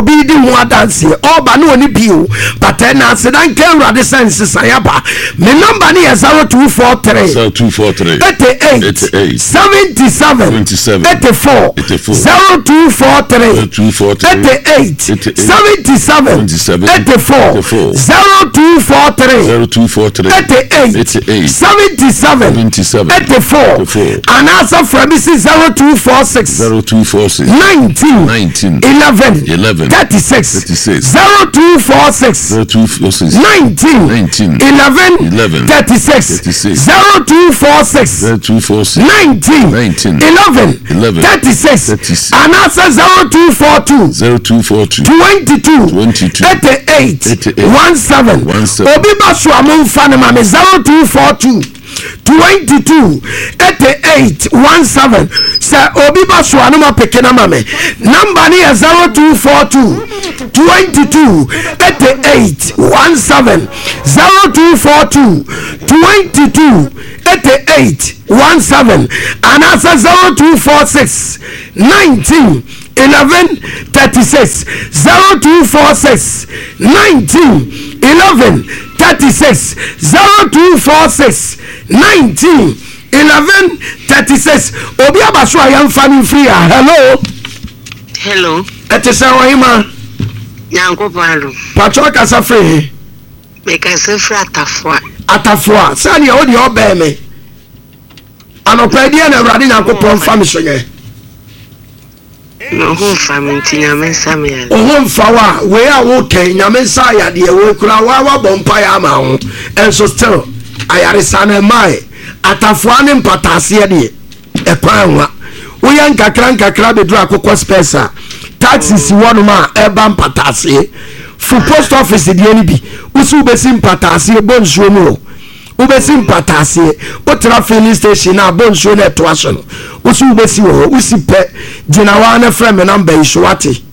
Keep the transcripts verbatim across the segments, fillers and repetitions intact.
obi di ho adanse oba na oni bio but na sedan ka urade sense sayaba me number ni zero two four three zero two four three eighty-eight seventy-seven eighty-four zero two four three eighty-eight seventy-seven eighty-four zero two four three eighty-eight seventy-seven eighty-four and answer from zero two four six nineteen eleven thirty-six zero two four six nineteen eleven thirty-six zero two four six nineteen eleven thirty-six and answer zero two four two twenty-two eighty-eight one seven obi basu amon fanema me zero two four two twenty-two eighty-eight one seven say obi basu anoma pekena mame number ni zero two four two twenty-two eighty-eight one seven zero two four two twenty-two eighty-eight one seven and answer zero two four six nineteen eleven thirty-six zero two four six nineteen eleven thirty-six zero two four six nineteen eleven thirty-six obi abaso ayam fami free hello hello ete se wahima yanko palo pacho kasa free me kasa free atafua atafua sani e odi obe me anopedi na urade yanko pon fami so ye no ho family nyame same ya o fawa we a wo ken nyame sa ya de we kura wa wa bompa ya ma ho enso still ayare sana mai atafua ne mpatase de e kwan wa wo yan kakran kakra be dru akokɔ spesa taxes wonu ma e ba mpatase fu post office de ni bi usu be sim mpatase bonsuo mu ubesi mpatase o tra filling station na bonsuo na to aso no usu ubesi wo usi pe gina wa na frame number iso ate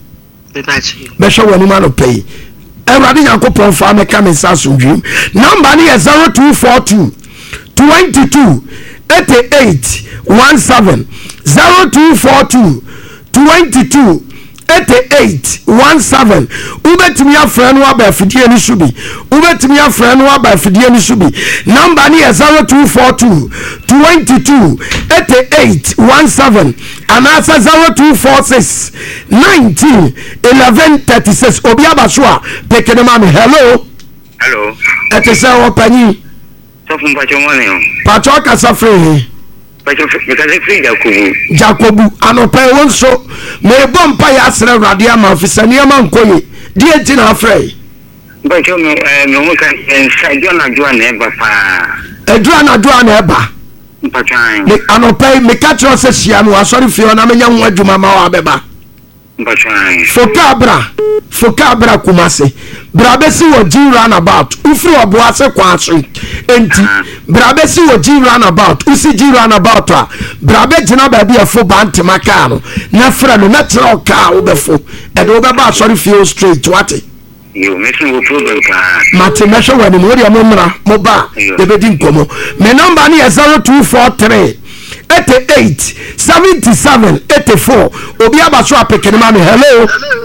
be hwe wani ma no pay Everybody Yankopon fa me come sasu dream. Number ni zero two four two twenty-two eighty-eight seventeen zero two four two twenty-two eighty-eight seventeen ubetimi afra no aba afidie ni subi ubetimi afra no aba afidie ni subi number ni zero two four two twenty-two eighty-eight seventeen anasa zero two four six nineteen eleven thirty-six obi abaso a pekene ma me hello hello ete se wo pani so fun pacho mo ne o pacho kasa free pacho me kasa free Jacobu Jacobu anopa wonso me bompa ya sere radio ma ofisani ma nkoye die ti na free pacho me me mo kan inside na jo na eba pa edura na do na eba pacho me anopa me ka tro se hia no asori fie na menya ho adwuma ma wa beba pacho fokabra fokabra kumase brabesi wo ji run about ufri oboase kwaso enti brabesi wo ji run about usi ji run about a brabe gina ba bia fo bante maka no na fra no na tro ka wo befo e do be ba sorry feel straight wate you missing wo problem ka mate mesho wani mo ria mo mra mo ba de be di nkomo me number ni zero two four three eighty-eight seventy-seven eighty-four obi abaso apekene ma me hello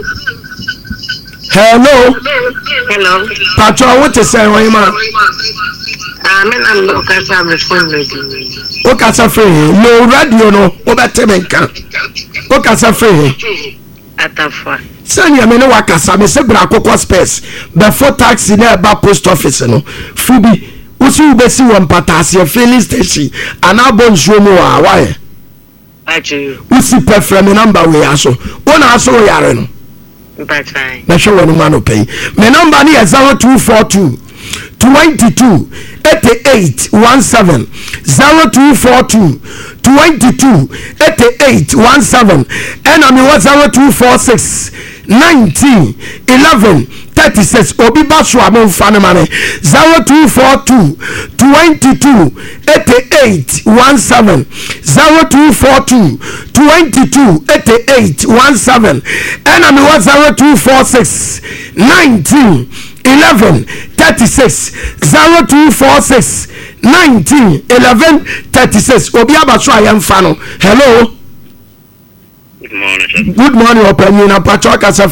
hello hello patro what is say won ma ah me na no ka sa me phone radio o ka sa free no radio no o be te me kan o ka sa free atafua sanya me no wakasa me se bra kokɔ space before taxi na ba post office no fubi usi ubesi won patase filling station anabo nsuo mu wa wae achi usi prefer me number we aso wona aso yare no Bye. Na show no man pay. My number ni zero two four two twenty-two eighty-eight seventeen zero two four two twenty-two eighty-eight seventeen and I mean zero two four six nineteen eleven thirty-six obi baso amon fane mane zero two four two twenty-two eighty-eight seventeen zero two four two twenty-two eighty-eight seventeen and I mean zero two four six nineteen eleven thirty-six zero two four six nineteen eleven thirty-six obi abaso ayam fano hello good morning sir good morning opinion na pacho kasa